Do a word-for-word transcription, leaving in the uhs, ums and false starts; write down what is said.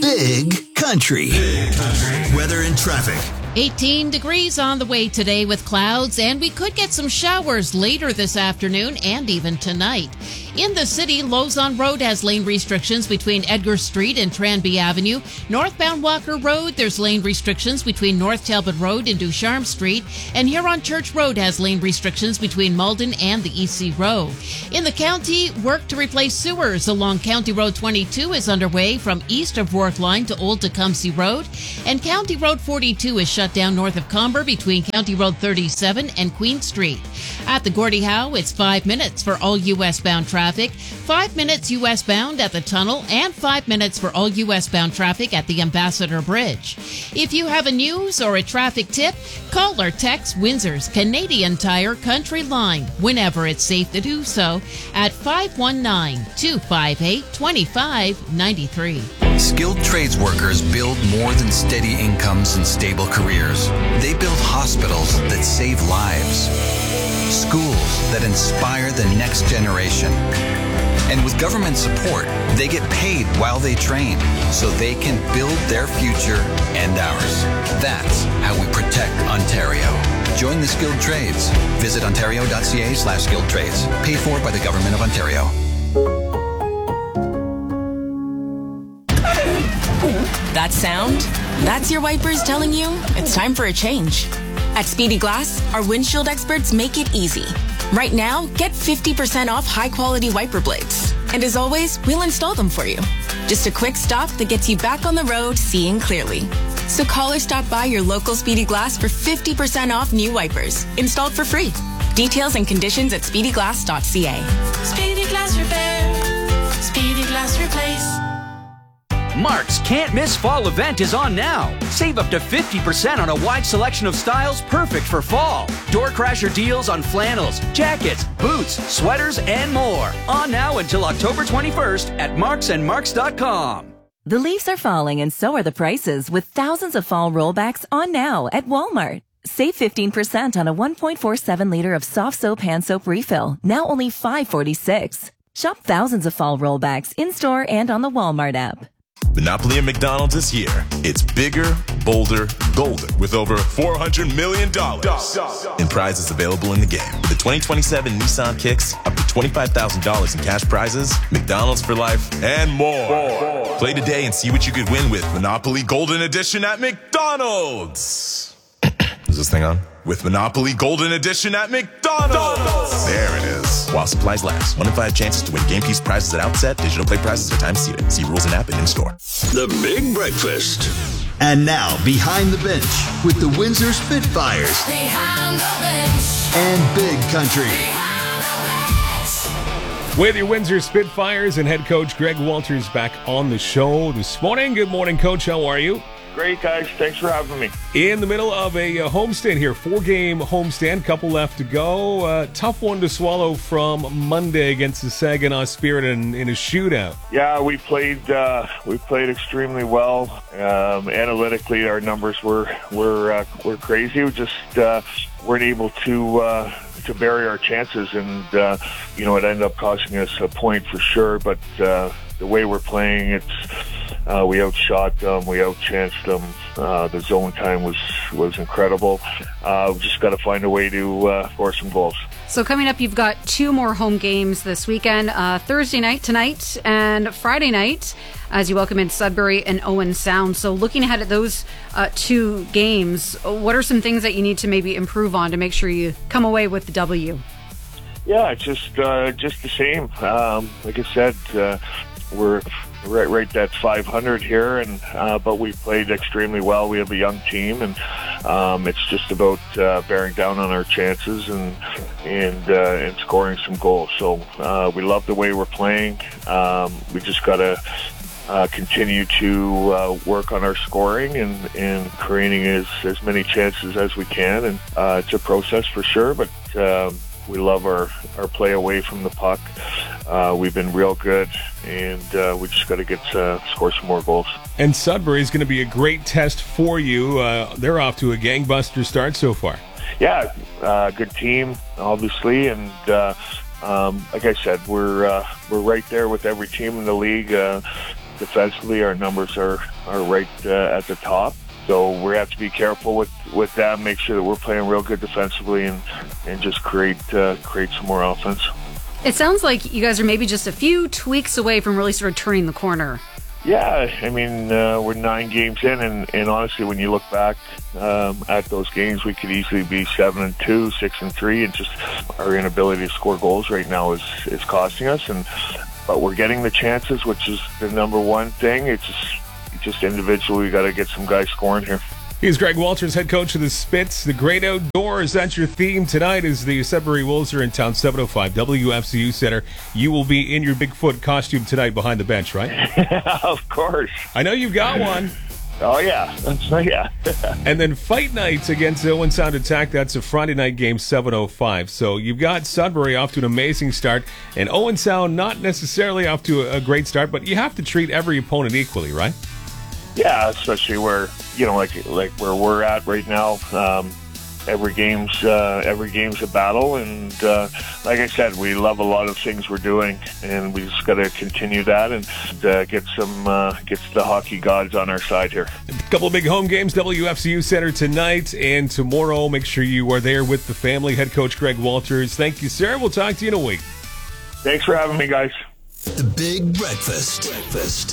Big Country. Big Country. Weather and traffic. eighteen degrees on the way today with clouds, and we could get some showers later this afternoon and even tonight. In the city, Lozon Road has lane restrictions between Edgar Street and Tranby Avenue. Northbound Walker Road, there's lane restrictions between North Talbot Road and Ducharme Street. And Huron Church Road has lane restrictions between Malden and the E C Road. In the county, work to replace sewers along County Road twenty-two is underway from east of Worth Line to Old Tecumseh Road. And County Road forty-two is shut down north of Comber between County Road thirty-seven and Queen Street. At the Gordie Howe, it's five minutes for all U S-bound traffic, five minutes U S-bound at the tunnel, and five minutes for all U S-bound traffic at the Ambassador Bridge. If you have a news or a traffic tip, call or text Windsor's Canadian Tire Country Line whenever it's safe to do so at five one nine, two five eight, two five nine three. Skilled trades workers build more than steady incomes and stable careers. They build hospitals that save lives, schools that inspire the next generation. And with government support, they get paid while they train so they can build their future and ours. That's how we protect Ontario. Join the skilled trades. Visit ontario.ca slash skilled trades. Paid for by the Government of Ontario. That sound? That's your wipers telling you it's time for a change. At Speedy Glass, our windshield experts make it easy. Right now, get fifty percent off high-quality wiper blades. And as always, we'll install them for you. Just a quick stop that gets you back on the road seeing clearly. So call or stop by your local Speedy Glass for fifty percent off new wipers, installed for free. Details and conditions at speedy glass dot c a. Speedy Glass Repair. Speedy Glass Replace. Mark's Can't Miss Fall event is on now. Save up to fifty percent on a wide selection of styles perfect for fall. Door crasher deals on flannels, jackets, boots, sweaters, and more. On now until October twenty-first at marks and marks dot com. The leaves are falling and so are the prices with thousands of fall rollbacks on now at Walmart. Save fifteen percent on a one point four seven liter of soft soap hand soap refill, now only five forty-six. Shop thousands of fall rollbacks in-store and on the Walmart app. Monopoly at McDonald's is here. It's bigger, bolder, golden with over four hundred million dollars in prizes available in the game. With the twenty twenty-seven Nissan Kicks, up to twenty-five thousand dollars in cash prizes, McDonald's for life, and more. more. Play today and see what you could win with Monopoly Golden Edition at McDonald's. Is this thing on? With Monopoly Golden Edition at McDonald's. There it is. While supplies last. One in five chances to win game piece prizes at outset. Digital play prizes are time seated. See rules and app and in-store. The Big Breakfast. And now, Behind the Bench with the Windsor Spitfires. Behind the bench. And Big Country. With your Windsor Spitfires and head coach Greg Walters back on the show this morning. Good morning, Coach. How are you? Great, guys. Thanks for having me. In the middle of a uh, homestand here, four-game homestand, couple left to go. Uh, tough one to swallow from Monday against the Saginaw Spirit in, in a shootout. Yeah, we played uh, we played extremely well. Um, analytically, our numbers were were uh, were crazy. We just uh, weren't able to uh, to bury our chances, and uh, you know, it ended up costing us a point for sure. But uh, the way we're playing, it's. Uh, we outshot them. We outchanced them. Uh, the zone time was was incredible. Uh, we just got to find a way to uh, score some goals. So coming up, you've got two more home games this weekend. Uh, Thursday night tonight and Friday night as you welcome in Sudbury and Owen Sound. So looking ahead at those uh, two games, what are some things that you need to maybe improve on to make sure you come away with the W? Yeah, just uh, just the same. Um, like I said, uh, we're right right at five hundred here, and uh, but we played extremely well. We have a young team, and um, it's just about uh, bearing down on our chances and and uh, and scoring some goals. So uh, we love the way we're playing. Um, we just got to uh, continue to uh, work on our scoring and, and creating as, as many chances as we can. And uh, it's a process for sure, but um, we love our, our play away from the puck. Uh, we've been real good, and uh, we just got to get uh, score some more goals. And Sudbury is going to be a great test for you. Uh, they're off to a gangbuster start so far. Yeah, uh, good team, obviously, and uh, um, like I said, we're uh, we're right there with every team in the league. Uh, defensively, our numbers are, are right uh, at the top. So we have to be careful with, with that, make sure that we're playing real good defensively and, and just create uh, create some more offense. It sounds like you guys are maybe just a few tweaks away from really sort of turning the corner. Yeah, I mean, uh, we're nine games in, and, and honestly, when you look back um, at those games, we could easily be seven and two, six and three, and just our inability to score goals right now is, is costing us. And but we're getting the chances, which is the number one thing. It's just, just individually, we got to get some guys scoring here. He's Greg Walters, head coach of the Spits. The Great Outdoors, that's your theme tonight as the Sudbury Wolves are in town, seven oh five W F C U Center. You will be in your Bigfoot costume tonight behind the bench, right? Of course. I know you've got one. Oh, yeah. yeah. And then Fight Nights against Owen Sound Attack. That's a Friday night game, seven oh five. So you've got Sudbury off to an amazing start, and Owen Sound not necessarily off to a great start, but you have to treat every opponent equally, right? Yeah, especially where, you know, like like where we're at right now. Um, every game's uh, every game's a battle, and uh, like I said, we love a lot of things we're doing, and we just got to continue that and uh, get some uh, get the hockey gods on our side here. A couple of big home games, W F C U Center tonight and tomorrow. Make sure you are there with the family. Head coach Greg Walters. Thank you, sir. We'll talk to you in a week. Thanks for having me, guys. The Big Breakfast. Breakfast.